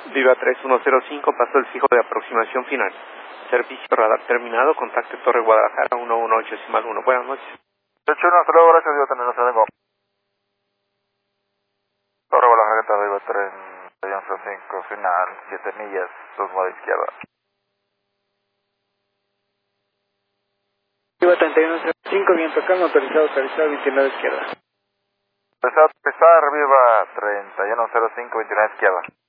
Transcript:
Viva 3105, pasó el fijo de aproximación final. Servicio radar terminado, contacte Torre Guadalajara 118.1. Buenas noches. 81, hasta luego, gracias, Dios, también, hasta luego. Torre Guadalajara, arriba 3105, final, 7 millas, 2 moda izquierda. Viva 3105, viento calmo, autorizado, 29 izquierda. Autorizado, viva 3105, 29 izquierda.